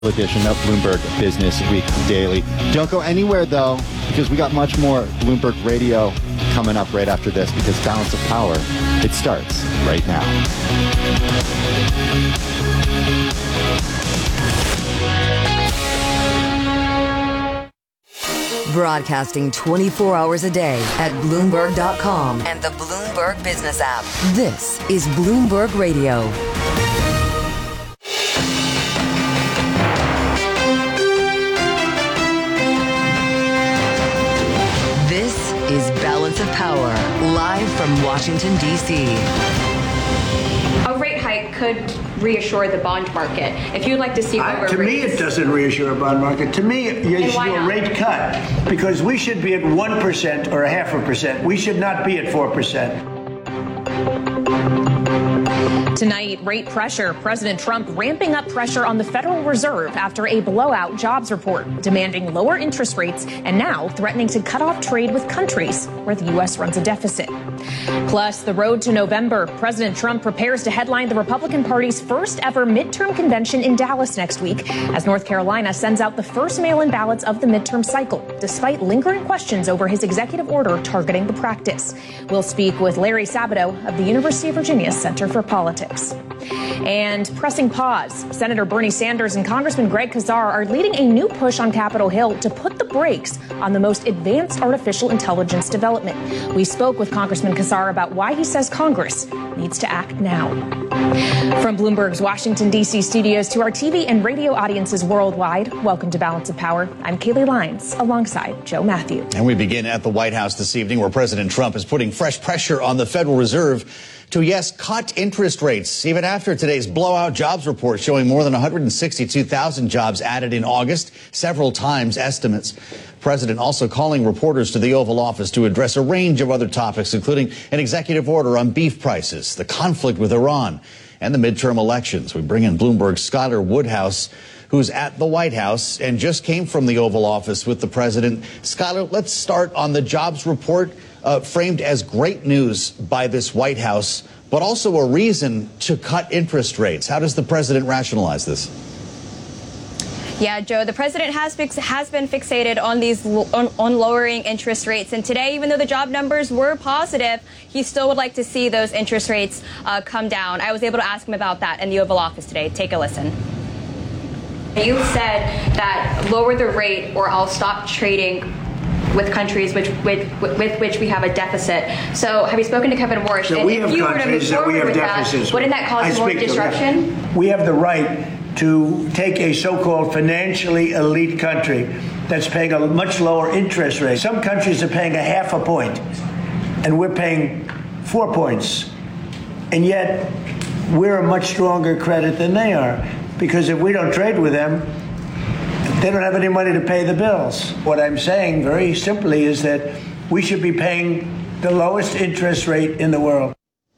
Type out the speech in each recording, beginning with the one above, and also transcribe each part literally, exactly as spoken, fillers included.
edition of Bloomberg Business Week Daily. Don't go anywhere, though, because we got much more Bloomberg Radio coming up right after this, because Balance of Power, it starts right now. Broadcasting twenty-four hours a day at Bloomberg dot com and the Bloomberg Business app. This is Bloomberg Radio. This is Balance of Power, live from Washington, D C A rate hike could reassure the bond market. If you'd like to see lower uh, to rates, me, it doesn't reassure a bond market. To me, you should do a rate cut, because we should be at one percent or a half a percent. We should not be at four percent. Tonight, rate pressure. President Trump ramping up pressure on the Federal Reserve after a blowout jobs report, demanding lower interest rates and now threatening to cut off trade with countries where the U S runs a deficit. Plus, the road to November. President Trump prepares to headline the Republican Party's first ever midterm convention in Dallas next week as North Carolina sends out the first mail-in ballots of the midterm cycle, despite lingering questions over his executive order targeting the practice. We'll speak with Larry Sabato of the University of Virginia Center for Politics. And pressing pause, Senator Bernie Sanders and Congressman Greg Casar are leading a new push on Capitol Hill to put the brakes on the most advanced artificial intelligence development. We spoke with Congressman Casar about why he says Congress needs to act now. From Bloomberg's Washington, D C studios to our T V and radio audiences worldwide, welcome to Balance of Power. I'm Kaylee Lyons alongside Joe Matthew. And we begin at the White House this evening, where President Trump is putting fresh pressure on the Federal Reserve to, yes, cut interest rates, even after today's blowout jobs report showing more than one hundred sixty-two thousand jobs added in August, several times estimates. President also calling reporters to the Oval Office to address a range of other topics, including an executive order on beef prices, the conflict with Iran, and the midterm elections. We bring in Bloomberg's Skylar Woodhouse, who's at the White House and just came from the Oval Office with the president. Skylar, let's start on the jobs report, uh, framed as great news by this White House, but also a reason to cut interest rates. How does the president rationalize this? Yeah, Joe, the president has fix, has been fixated on these on, on lowering interest rates. And today, even though the job numbers were positive, he still would like to see those interest rates uh, come down. I was able to ask him about that in the Oval Office today. Take a listen. You said that lower the rate or I'll stop trading with countries which with, with which we have a deficit. So have you spoken to Kevin Warsh? So and we if have you were to move countries that we forward have with deficits. that, wouldn't that cause I more speak to disruption? that. We have the right to take a so-called financially elite country that's paying a much lower interest rate. Some countries are paying a half a point, and we're paying four points. And yet, we're a much stronger credit than they are, because if we don't trade with them, they don't have any money to pay the bills. What I'm saying very simply is that we should be paying the lowest interest rate in the world.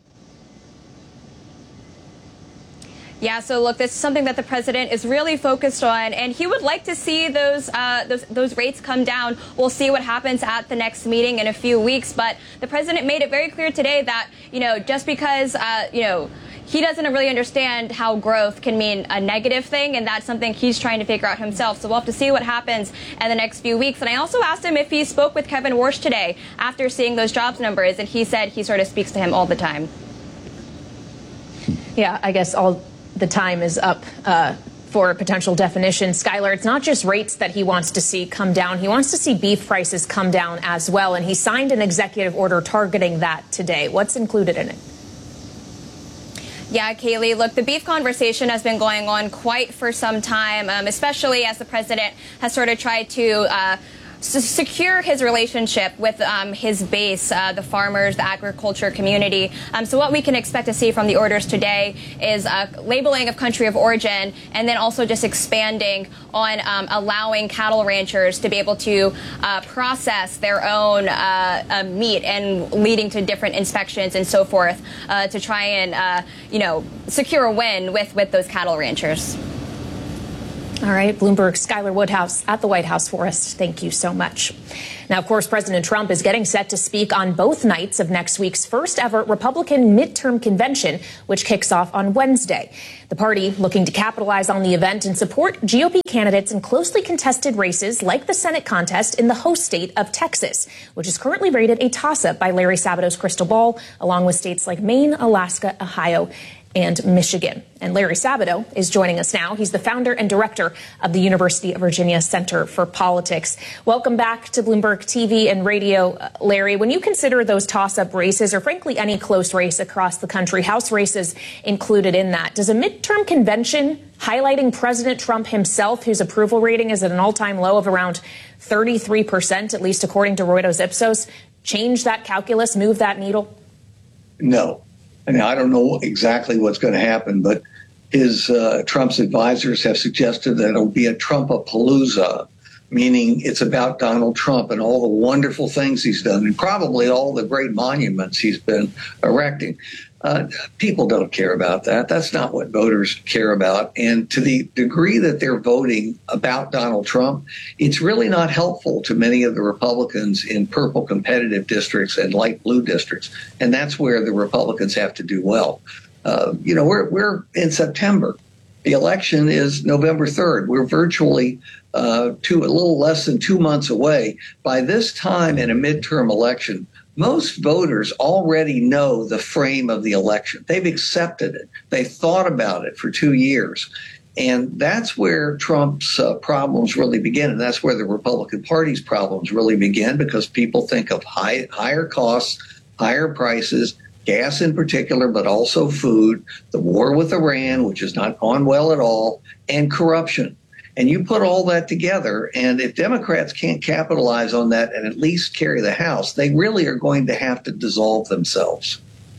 Yeah, so look, this is something that the president is really focused on, and he would like to see those, uh, those those rates come down. We'll see what happens at the next meeting in a few weeks, but the president made it very clear today that, you know, just because, uh, you know, he doesn't really understand how growth can mean a negative thing, and that's something he's trying to figure out himself. So we'll have to see what happens in the next few weeks. And I also asked him if he spoke with Kevin Warsh today after seeing those jobs numbers, and he said he sort of speaks to him all the time. Yeah, I guess all the time is up uh, for a potential definition. Skylar, it's not just rates that he wants to see come down. He wants to see beef prices come down as well. And he signed an executive order targeting that today. What's included in it? Yeah, Kaylee, look, the beef conversation has been going on quite for some time, um, especially as the president has sort of tried to uh, secure his relationship with um, his base, uh, the farmers, the agriculture community. Um, so what we can expect to see from the orders today is uh, labeling of country of origin, and then also just expanding on um, allowing cattle ranchers to be able to uh, process their own uh, uh, meat, and leading to different inspections and so forth uh, to try and, uh, you know, secure a win with, with those cattle ranchers. All right, Bloomberg's Skylar Woodhouse at the White House for us. Thank you so much. Now, of course, President Trump is getting set to speak on both nights of next week's first ever Republican midterm convention, which kicks off on Wednesday. The party looking to capitalize on the event and support G O P candidates in closely contested races like the Senate contest in the host state of Texas, which is currently rated a toss-up by Larry Sabato's crystal ball, along with states like Maine, Alaska, Ohio, and Michigan. And Larry Sabato is joining us now. He's the founder and director of the University of Virginia Center for Politics. Welcome back to Bloomberg T V and radio, Larry. When you consider those toss-up races, or frankly any close race across the country, House races included in that, does a midterm convention highlighting President Trump himself, whose approval rating is at an all-time low of around thirty-three percent, at least according to Reuters Ipsos, change that calculus, move that needle? No. And I don't know exactly what's going to happen, but his uh, Trump's advisors have suggested that it'll be a Trumpapalooza, meaning it's about Donald Trump and all the wonderful things he's done and probably all the great monuments he's been erecting. Uh, people don't care about that. That's not what voters care about. And to the degree that they're voting about Donald Trump, it's really not helpful to many of the Republicans in purple competitive districts and light blue districts. And that's where the Republicans have to do well. Uh, you know, we're, we're in September. The election is November third. We're virtually uh, two, a little less than two months away. By this time in a midterm election, most voters already know the frame of the election. They've accepted it. They thought about it for two years. And that's where Trump's uh, problems really begin. And that's where the Republican Party's problems really begin, because people think of high, higher costs, higher prices, gas in particular, but also food, the war with Iran, which has not gone well at all, and corruption. And you put all that together, and if Democrats can't capitalize on that and at least carry the House, they really are going to have to dissolve themselves.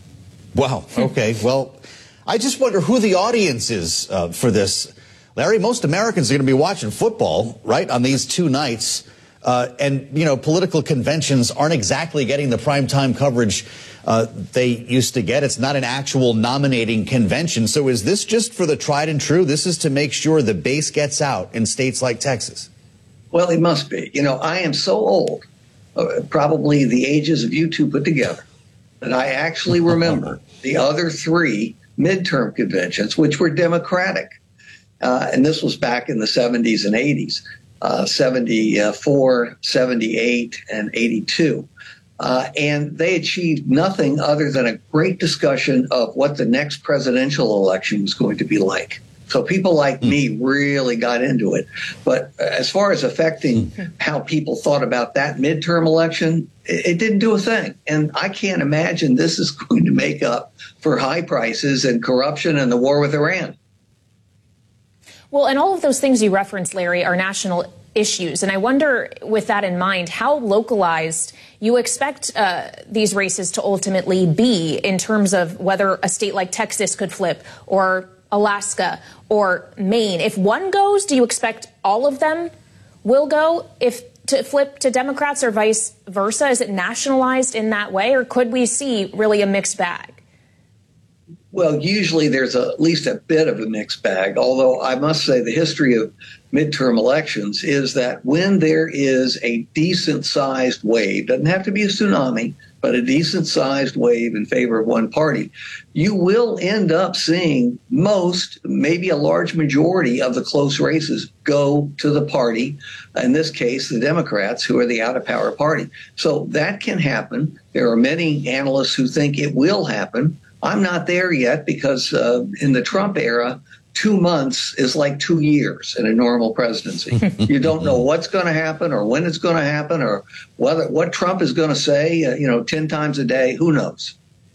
Wow. Okay. Well, I just wonder who the audience is uh, for this. Larry, most Americans are going to be watching football, right, on these two nights. Uh, and, you know, political conventions aren't exactly getting the primetime coverage uh, they used to get. It's not an actual nominating convention. So is this just for the tried and true? This is to make sure the base gets out in states like Texas. Well, it must be. You know, I am so old, uh, probably the ages of you two put together, that I actually remember the other three midterm conventions, which were Democratic. Uh, and this was back in the seventies and eighties. Uh, seventy-four, seventy-eight, and eighty-two. Uh, and they achieved nothing other than a great discussion of what the next presidential election was going to be like. So people like mm. me really got into it. But as far as affecting mm. how people thought about that midterm election, it, it didn't do a thing. And I can't imagine this is going to make up for high prices and corruption and the war with Iran. Well, and all of those things you referenced, Larry, are national issues. And I wonder, with that in mind, how localized you expect uh, these races to ultimately be in terms of whether a state like Texas could flip, or Alaska, or Maine. If one goes, do you expect all of them will go if to flip to Democrats, or vice versa? Is it nationalized in that way, or could we see really a mixed bag? Well, usually there's a, at least a bit of a mixed bag, although I must say the history of midterm elections is that when there is a decent-sized wave, doesn't have to be a tsunami, but a decent-sized wave in favor of one party, you will end up seeing most, maybe a large majority of the close races go to the party, in this case, the Democrats, who are the out-of-power party. So that can happen. There are many analysts who think it will happen. I'm not there yet because uh, in the Trump era, two months is like two years in a normal presidency. You don't know what's going to happen or when it's going to happen or whether what Trump is going to say, uh, you know, ten times a day. Who knows?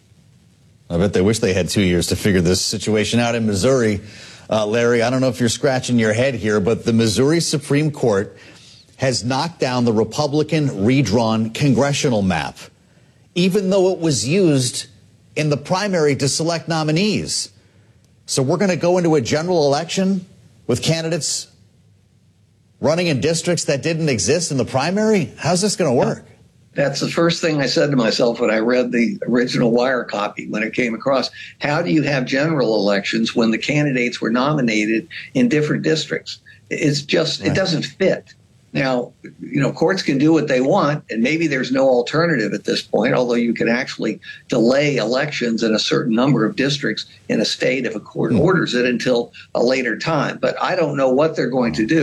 I bet they wish they had two years to figure this situation out in Missouri. Uh, Larry, I don't know if you're scratching your head here, but the Missouri Supreme Court has knocked down the Republican redrawn congressional map, even though it was used in the primary to select nominees. So we're going to go into a general election with candidates running in districts that didn't exist in the primary? How's this going to work? That's the first thing I said to myself when I read the original Wire copy when it came across. How do you have general elections when the candidates were nominated in different districts? It's just, it doesn't fit. Now, you know, courts can do what they want, and maybe there's no alternative at this point, although you can actually delay elections in a certain number of districts in a state if a court orders it until a later time. But I don't know what they're going to do.